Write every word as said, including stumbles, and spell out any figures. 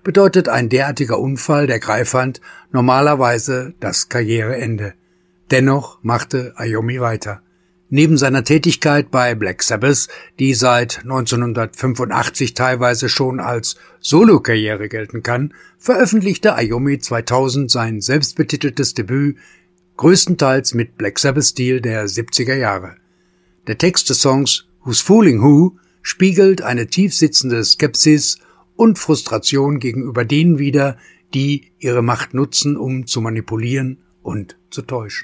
bedeutet ein derartiger Unfall der Greifhand normalerweise das Karriereende. Dennoch machte Iommi weiter. Neben seiner Tätigkeit bei Black Sabbath, die seit neunzehnhundertfünfundachtzig teilweise schon als Solokarriere gelten kann, veröffentlichte Iommi zweitausend sein selbstbetiteltes Debüt, größtenteils mit Black Sabbath-Stil der siebziger Jahre. Der Text des Songs Who's Fooling Who spiegelt eine tiefsitzende Skepsis und Frustration gegenüber denen wider, die ihre Macht nutzen, um zu manipulieren und zu täuschen.